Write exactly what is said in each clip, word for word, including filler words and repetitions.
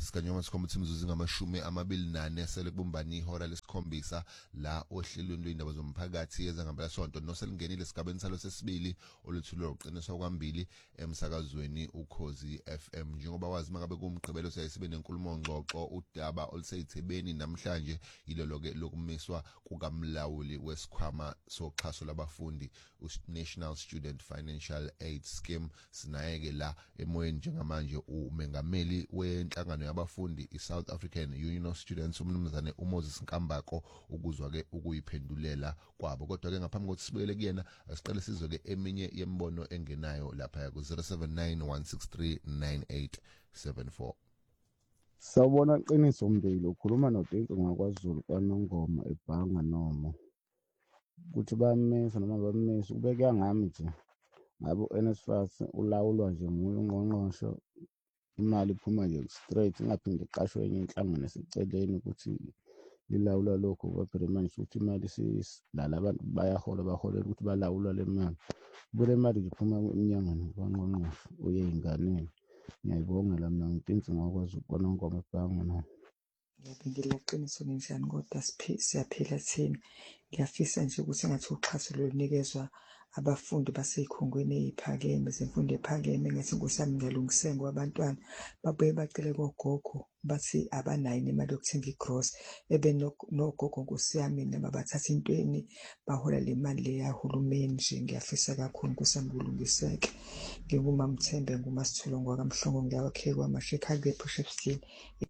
sikanyoma sikhomba imizuzu ngamashumi amabili nane sele kubumbani ihora lesikhombisa la ohlelweni lwendaba zomphakathi ezangempela sonto noselingenile esigabeni salo sesibili oluthulo uqiniswa kwambili emsakazweni ukhozi F M. Njengoba wazi makabe kumgqibelo siyasibe nenkulumo ngxoxo udaba oluseyithebeni namhlanje yilolo ke lokumiswa kukamlawuli wesikhwama soxhaso labafundi National Student Financial Aid Scheme. Sinayeke la emoyeni njengamanje umengameli wenhlangano yabafundi iSouth African Union of Students umnumzane uMoses Nkambako ukuzwa ke ukuyiphendulela kwabo. Kodwa ke ngaphambi kokuthi sibuyele kuyena asiqale sizwe ke eminye yembono engenayo lapha ku zero seven nine one six three nine eight seven four. Sawubona Qiniso Mbili, ukhuluma noDinko ngakwaZulu kwaNongoma ebhanga noma ukuthi bamisa noma bamisa kubeka ngami nje ngabo NSFAS ulawulwa nje nguye ungqongqosho, imali iphuma nje straight ingaphinde iqashwe enye inhlangano esiceleni ukuthi lilawula lokho kwaphela manje ukuthi imali sisilala abantu bayahola baholela ukuthi balawula le mali bule mali iphuma eminyangweni kwangqongqosho uye inganeni. Ngiyayibongela mina ngidinga ngakwazi ukubona ngoma ebhanga noma ngiyabingelela Qiniso ninjani kodwa siyaphila thina. Ngiyafisa nje ukuthi ngathi uxhaso lonikezwa abafundi baseyikhungweni eziphakeme zemfundo ephakeme ngathi ngosami ngalungisengo abantwana babuye bacele kogogo bathi abanayo imali yokuthenga igross ebe nogogo nkosiyami noma bathatha intweni bahola le mali le yahulumeni nje. Ngiyafisa kakhulu nkosami kulungiseke. Ngingumamthembe ngumasithulo ngwakamhlongo ngiyawakhe kwamashekha ke push up still.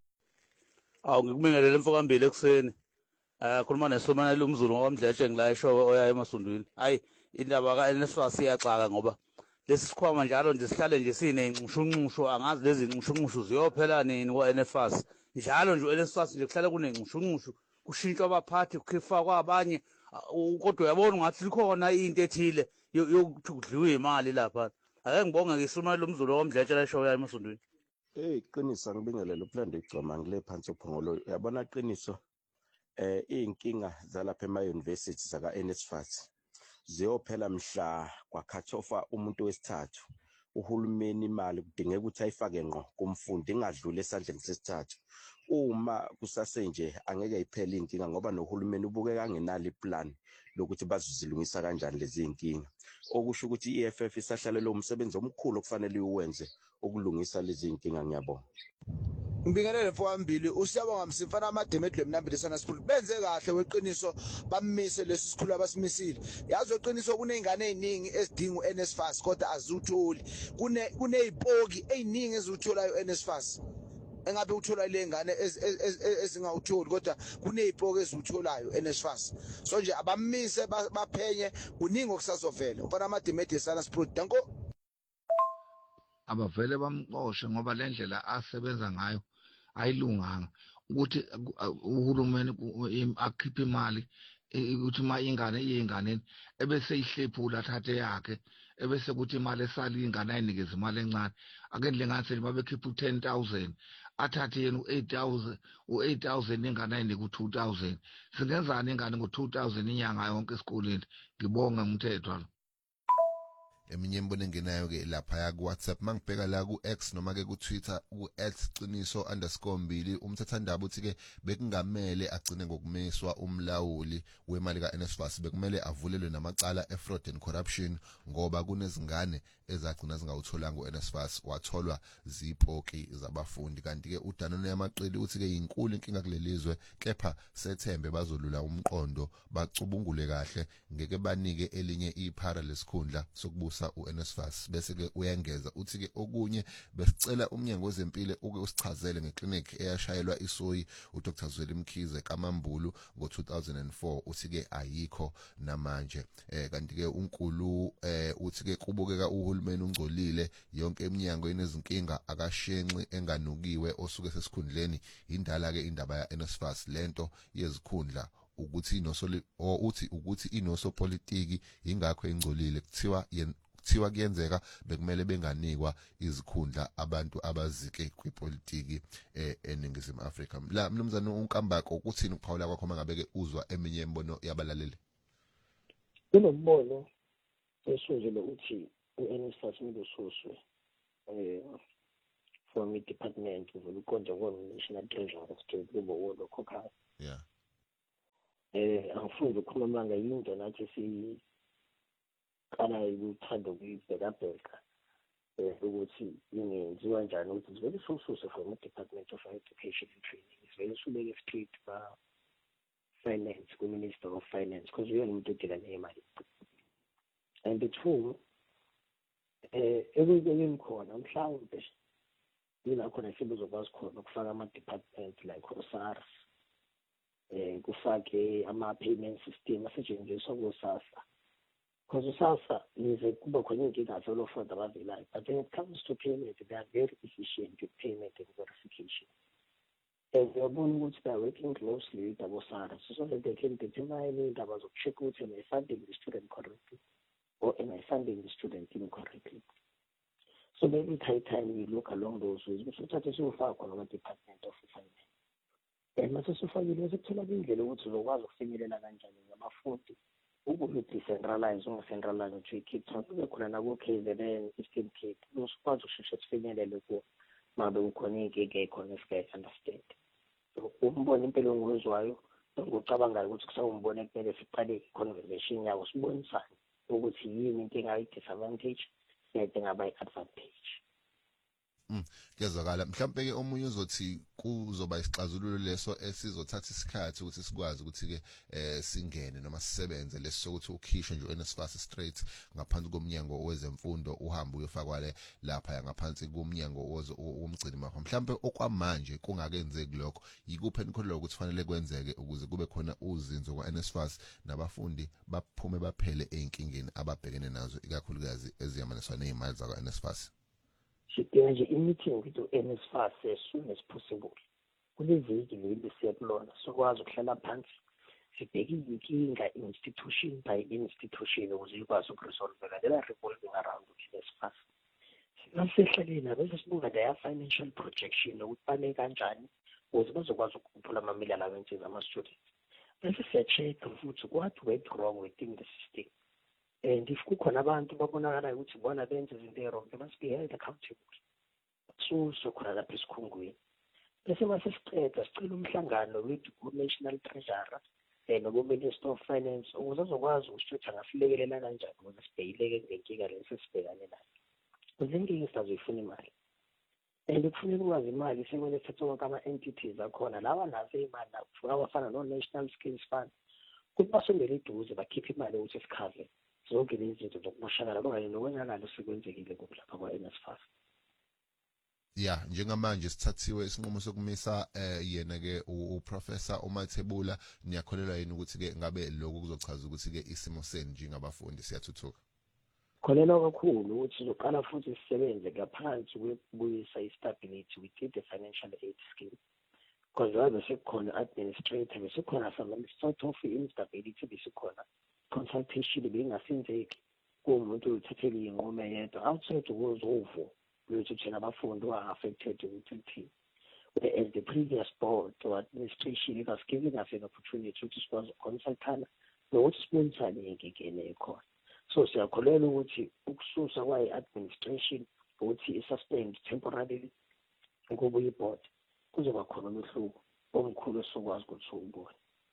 Awu ngikubingelele mfokambili ekuseni. Eh khuluma nesomana lumzulu ngokwamdletshe ngilayisho oya emasundwini. Hayi indaba ka NSFAS iyaxaka ngoba lesi sikhwama njalo nje sihlale nje sine nqishunqusho angazi lezi nqishunqusho ziyophela nini kwa NSFAS. Njalo nje NSFAS nje kuhlale kunenqishunqusho kushintshwa abaphathi kukhifa kwabanye kodwa uyabona ngathi likhona into ethile yokuthi kudliwe imali lapha. Ake ngibonge ngisomana lumzulu ngokwamdletshe layisho oya emasundwini. Hey Qiniso ngibingelele uPlando igcoma ngile phansi ophongolo. Uyabona Qiniso eh inkinga zalapha ema university zaka NSFAS ziyophela mhla kwakhathofa umuntu wesithathu. Uhulumeni imali kudingeka ukuthi ayifake ngqo kumfundi ingadlule esandleni sesithathu. Uma kusasenje angeke iphele inkinga ngoba nohulumeni ubukeka angenalo iplan lokuthi bazozilungisa kanjani lezi inkinga. Okusho ukuthi i-E F F isahlale lo umsebenzi omkhulu okufanele uwenze ukulungisa lezi inkinga. Ngiyabonga. Ngibingelele mfowambili usiyabonga msimfana amademedle mnambile sana sikhulu benze kahle weqiniso bamise lesi sikhulu abasimisile. Yazi weqiniso kunezingane eziningi ezidinga uNSFAS kodwa azutholi. Kune kunezipoki eziningi ezutholayo uNSFAS. Engabe uthola ile ngane ezingawutholi kodwa kunezipoki ezutholayo uNSFAS. So nje abamise baphenye kuningi okusazovela. Mfana amademedle sana sikhulu danko. Abavele bamqoshe ngoba lendlela asebenza ngayo ayilunganga ukuthi uhulumeni akhiphe imali ukuthi uma ingane iyingane ebese ihlephula thathe yakhe ebese kuthi imali esali ingane ayinikeze imali encane akendle ngathi babekhipha ten thousand athathe yena u-eight thousand u-eight thousand ingane ayinike u-two thousand. Singenzani ingane ngo-two thousand inyanga yonke esikoleni? Ngibonga umthetho lo. Eminye imbono engenayo ke lapha ku WhatsApp mangibheka la ku X noma ke ku Twitter ku at qiniso underscore mbili umthethandaba uthi ke bekungamele agcine ngokumiswa umlawuli wemali ka NSFAS bekumele avulelwe namacala e-fraud and corruption ngoba kunezingane ezagcina zingawutholanga uNSFAS watholwa zipoki zabafundi. Kanti ke uDanone yamaqili uthi ke inkulu inkinga kulelizwe kepha sethembe bazolula umqondo bacubungule kahle ngeke banike elinye iphara lesikhundla sokubusa uNSFAS. Bese ke uyangeza uthi ke okunye besicela umnyango wezempilo uke usichazele ngeclinic eyashayelwa isoyi uDr Zweli Mkhize kaMambulu ngo two thousand four uthi ke ayikho namanje. Eh kanti ke uNkulu eh uthi ke kubukeka uhulumeni ungcolile yonke eminyango inezinkinga akashenxi enganukiwe osuke sesikhundleni indala ke indaba ya NSFAS lento yezikhundla ukuthi inosoli o uthi ukuthi inosopolitiki ingakho engcolile kuthiwa kuthiwa kuyenzeka bekumele benganikwa izikhundla abantu abazike kwipolitiki eh eNingizimu Afrika. La mnumzane uNkambako ukuthini ukuphawula kwakho mangabe ke uzwa eminye imbono yabalaleli? Kunombono esuzele uthi uNSFAS kumele ususwe eh from i-department uvela uqonde kona-national treasury straight kube wona okhokhayo. Yeah. Eh angifuni ukukhuluma ngayinto nathi siqala ukuthanda ukuyibhekabheka eh ukuthi ingenziwa kanjani ukuthi sivele sisuse from i-Department of Education and Training sivele subeke straight ba finance ku-Minister of Finance because uyena umuntu odila nemali. And the two eh ekubekeni khona mhlawumbe yila khona sibuzokwazi khona ukufaka ama-department like SARS eh kufake ama-payment system asetshenziswa ku-SASSA because u-SASSA yize kuba khona inkinga zolofoda abavelayo but when it comes to payment they are very efficient with payment and verification. And uyabona ukuthi they are working closely with abo-SARS so that they can determine indaba zoku-check ukuthi am I funding the student correctly or am I funding the student incorrectly. So maybe it's high time we look along those ways. We should start to see how the Department of Finance. And mase sifakile sekuthola indlela ukuthi uzokwazi ukufinyelela kanjani ngabafundi ukuthi decentralize ungacentralize ukuthi Cape Town kube khona nako K Z N Eastern Cape usikwazi ukusheshe sifinyelele ku mabe ukhona inkinga ekhona sike understand. So umbona impilo ngozwayo ngokucabanga ukuthi kusawumbona kumele siqale i-conversation yawo sibonisane ukuthi yini inkinga ayi-disadvantage nedinga by-advantage. Mm, kuyazwakala mhlawumbe ke omunye uzothi kuzoba isixazululo leso esizothatha isikhathi ukuthi sikwazi ukuthi ke eh singene noma sisebenze lesokuthi ukhishwe nje uNSFAS straight ngaphansi komnyango wezemfundo uhambe uyofakwa le lapha ngaphansi komnyango womgcini makho mhlawumbe okwamanje kungakenzeki lokho yikuphi enikholwa ukuthi fanele kwenzeke ukuze kube khona uzinzo kwaNSFAS nabafundi baphume baphele einkingeni ababhekene nazo ikakhulukazi eziyamaniswa nezimali zakwaNSFAS. Sidinga nje i-meeting with u-NSFAS as soon as possible. Kuleviki leli siyakulona sokwazi ukuhlala phansi sibheke inkinga institution by institution ukuze ikwazi ukuresolveka lela revolving around u-NSFAS. Singasehlaleni bese sibuka their financial projection ukuthi bane kanjani ukuze bazokwazi ukukhuphula ama-meal allowances ama-students. Bese siya-check-a futhi what went wrong within the system. And if kukhona abantu babonakala ukuthi bona benze izinto e-wrong they must be held accountable. So so khona lapha esikhungweni bese mase siqeda sicela umhlangano with national treasurer eh nobo Minister of Finance ukuze azokwazi ukuthi angasilekelela kanjani ukuze sibhekileke ngenkinga lesi sibhekane nayo. Izinkinga sizoyifuna imali and kufanele ukwazi imali sekumele sethoka kama-entities akhona lawa nazo imali abafana no-National Skills Fund ukuthi basondele eduze bakhiphe imali ukuthi sikhave zonke lezi zinto zokumoshakala okanye nokwenzakala sekwenzekile kulapha kwa-NSFAS. Yeah, njengamanje sithathiwe isinqumo sokumisa eh yena ke uprofessor uMathebula niyakholelwa yini ukuthi ke ngabe lokho kuzochaza ukuthi ke isimo senu njengabafundi siyathuthuka? Kholelwa kakhulu ukuthi sizoqala futhi sisebenze ngaphansi kwekubuyisa istability within the financial aid scheme. Because rather sekukhona administrator besikhona some sort of instability besikhona consultation bengasenzeki kumuntu uthathele inqumo yedwa outside wozovo ukuthi thina abafundi are affected ukuthi as the previous board or administration it was giving us an opportunity to discuss consultana nokuthi sibonisane inkinga ekhona. So siyakholelwa ukuthi ukususa kwayi-administration ukuthi i-suspend temporarily kubuye i-board kuzoba khona umehluko omkhulu esokwazi ukuthi ubone.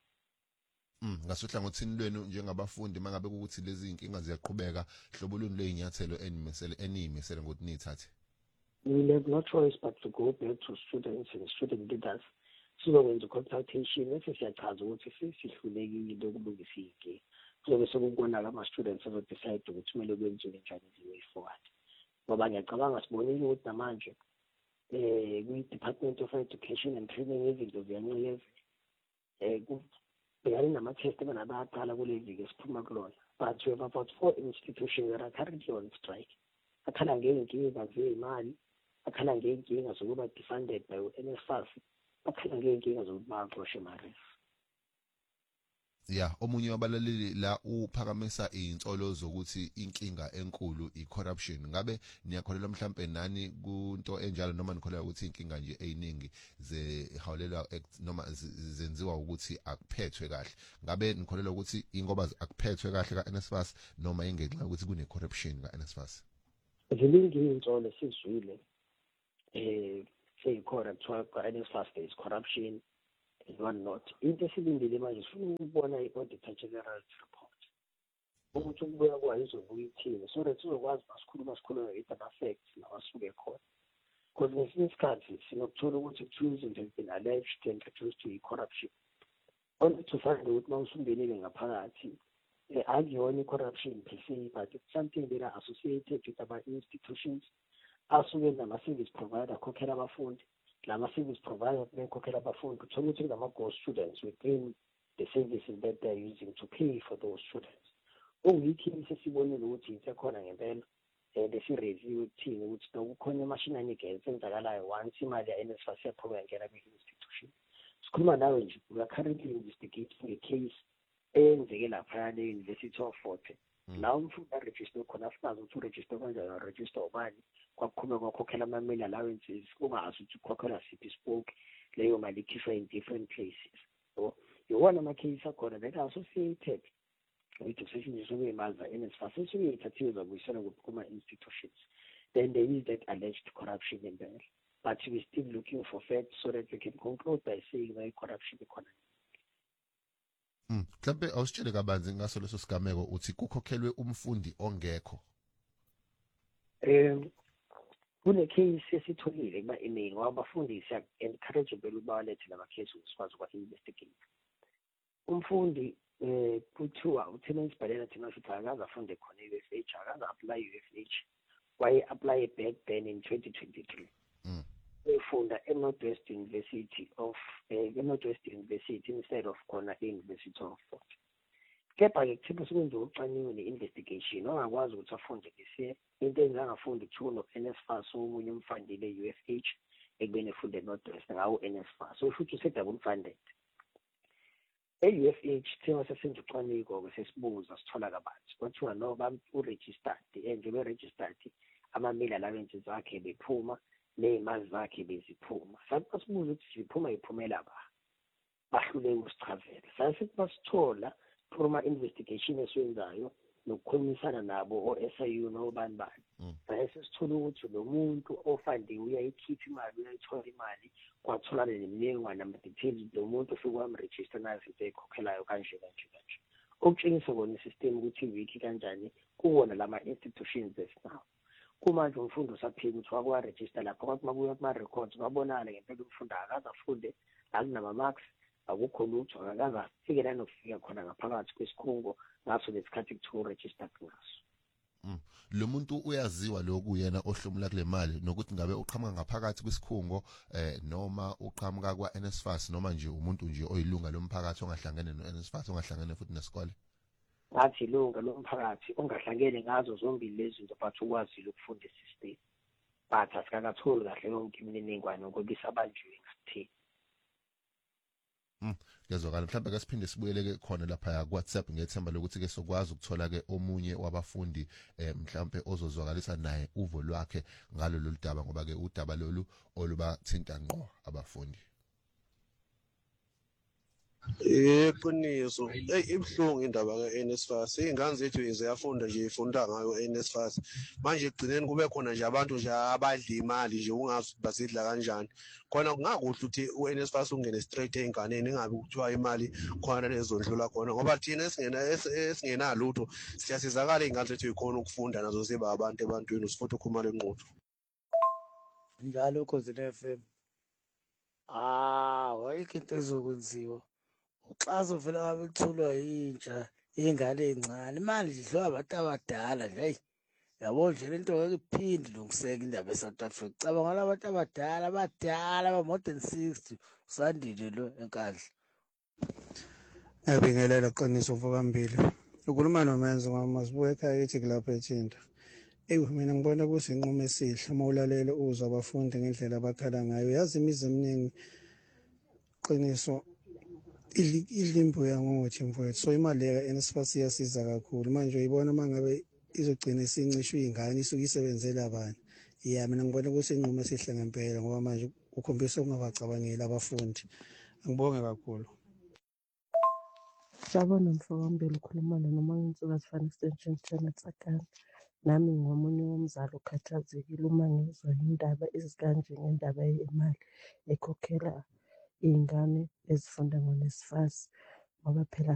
Mm, ngasohlangothini lwenu njengabafundi mangabe ukuthi lezi inkinga ziyaqhubeka hlobo luni leyinyathelo enimisele enimisele ngokuthi nithathe? We have no choice but to go back to students and student leaders sizokwenza consultation bese siyachaza ukuthi sesihlulekile ukulungisa inkinga kuzobe sekubonakala ama-students azodecide ukuthi kumele kwenziwe njani the-way forward ngoba ngiyacabanga sibonile ukuthi namanje eh kwi-Department of Education and Training izinto ziyancikeza eh beyani nama-test abanabaqala kule viki esiphuma kulona but we have about four institutions that are currently on strike akhala ngey'nkinga zey'mali akhala ngey'nkinga zokuba defunded by u-NSFAS akhala ngey'nkinga zokuthi baxoshe ema-ref. Yeah, omunye wabalaleli la uphakamisa insolo zokuthi inkinga enkulu i-corruption. Ngabe niyakholelwa mhlambe nani kunto enjalo noma nikholelwa ukuthi inkinga nje eyiningi zehawulelwa noma zenziwa ukuthi akuphethwe kahle? Ngabe nikholelwa ukuthi ingoba akuphethwe kahle ka-NSFAS noma ingenxa ukuthi kune-corruption ka-NSFAS? Ziningi iy'nsolo sizwile eh seyikhona kuthiwa NSFAS there is corruption and what not. Into esilindile manje sifuna ukubona i-Auditor General's report ukuthi ukubuya kwayo izobuya ithini so that sizokwazi basikhuluma sikhuluma with ama-facts nawasuke khona. Because ngesinye isikhathi sinokuthola ukuthi kuthiwa izinto have been alleged and accused to i-corruption only to find ukuthi uma usungenile ngaphakathi akuyona i-corruption per se, but it's something that are associated with our institutions asuke nama-service provider akhokhela abafundi lama-service provider bekhokhela abafundi kuthola ukuthi kunama-ghost students within the services that they're using to pay for those students. Okuyikho sesibonile ukuthi into ekhona ngempela um besi-review ekuthini ukuthi nokukhona imashinanigans enzakalayo once imali ya-NSFAS yaphuma yangena kwi-institution. Sikhuluma nawe nje, we are currently investigating a case eyenzeke laphayana e-University of Fort Hare. La umfundi arejiste khona afikazi ukuthi uregister kanjani uregister ubani kwakukhulume kwakhokhela ama-mail allowances ungazi ukuthi ukhokhelwa siphi spoke leyo mali ikhishwa in different places. So iwona ama-case akhona that are associated with ukusetshenziswa kwey'mali za-NSFAS esuke ithathiwe zabuyisela kuma-institutions. Then there is that alleged corruption in there. But we're still looking for facts so that we can conclude by saying that corruption economy. Mm. Mhlambe awusitshele kabanzi ngaso leso sigameko uthi kukhokhelwe umfundi ongekho. Um kune case esitholile kuba email wabafundi siya encourage belo bawalethe lama case usikwazi ukwa investigate. Umfundi eh kuthiwa uThennis Balela thina sithi akaze afunde khona e-U F H akaze apply U F H waye apply back then in twenty twenty-three. Mm. Efunda e-Northwest University of eh e-Northwest University instead of khona e-University of Fort. Kepha-ke kuthipha sekwenziwa ucwaningo ne-investigation ongakwazi ukuthi afunde kesiye into engangafundi kuthiwa no-NSFAS omunye umfundile e-U F H ekubeni efunde e-Northwest ngawo NSFAS so futhi use-double funded. E-U F H thiwa sesenza ucwaningo-ke sesibuza sithola kabanzi kwathiwa no uregistered and njengobe-registered ama-mail allowances akhe bephuma ney'mali zakhe beziphuma. Sathi basibuza ukuthi ziphuma yiphumela ba bahluleke ukusitravela. Sasithi basithola through investigation esiwenzayo nokukhulumisana nabo o-S I U nobani bani. Sasithola ukuthi lo muntu ofandiwe uyayikhipha imali uyayithola imali kwatholana nemininingwane nama-details lo muntu ufike wamregister nazo into eyikhokhelayo kanje kanje kanje. Okutshengisa kona i-system ukuthi iwikhi kanjani kuwona lama-institutions esinawo. Kumanje umfundi usaphila ukuthi wakwa-register lapho kwathi makuya kuma-records babonana ngempela umfundi akaze afunde akunama-marks akukho lutho akakaze afike la nokufika khona ngaphakathi kwesikhungo ngaso lesikhathi kuthiwa uregistered ngaso. Mm. Lo muntu uyaziwa lokuyena ohlomula kule mali nokuthi ngabe uqhamuka ngaphakathi kwesikhungo eh noma uqhamuka kwa-NSFAS noma nje umuntu nje oyilunga lomphakathi ongahlangene no-NSFAS ongahlangene futhi nesikole. Ngathi ilunga lomphakathi ongahlangene ngazo zombili lezi zinto but ukwazile ukufunda isystem but asikakatholi kahle yonke imininingwane ngoba isabanjiwe ngathini. Mm. Ngezwakala mhlawumbe ke siphinde sibuyeleke khona lapha ku WhatsApp ngethemba lokuthi ke sokwazi ukuthola ke omunye wabafundi eh mhlawumbe ozozwakalisa naye uvo lwakhe ngalo lolu daba ngoba ke udaba lolu oluba thinta ngqo abafundi. Iqiniso hey ibhlungu indaba ka-NSFAS ingane zethu ziyafunda nje ifunda ngayo NSFAS manje egcineni kube khona nje abantu nje abadla imali nje ungazi basidla kanjani khona kungakuhle ukuthi u-NSFAS ungene straight einganeni ingabe kuthiwa imali khona lezondlula khona ngoba thina esingena esingenalutho siyasizakala ingane zethu ikhona ukufunda nazo ziba abantu ebantwini sifuthi ukhumala enquthu njalo Khosini F M ah wayikho into ezokwenziwa uxaso vele ngabe kuthulwa yintsha ingane encane imali idliwa abantu abadala nje hey yabo nje lento ngeke iphinde ilungiseke indaba eSouth Africa cabanga labantu abadala abadala aba more than sixty usandile lo enkandla. Ngiyabingelela Qiniso Mfokambili ukhuluma nomenzo ngamazibuye ekhaya ethi kulapha eThinta. Eyi mina ngibona kusinqumo esihle uma ulalele uzwa abafundi ngendlela abakhala ngayo yazi imizi eminingi Qiniso ilimbo yangothi mfowethu so imali ya-NSFAS iyasiza kakhulu manje uyibona mangabe izogcina isincishwe ingane isuke isebenzela abantu ya mina ngibona kusinqumo esihle ngempela ngoba manje ukhombisa ukungabacabangeli abafundi angibonge kakhulu. Sawubona Mfokambili ukhuluma noma ngitsuka sifana extension Janet Sakana Nami ngomunye womzali okhathazekile uma ngizwa indaba ezikanje ngendaba yemali ekhokhela iy'ngane ezifunda ngo-NSFAS ngoba phela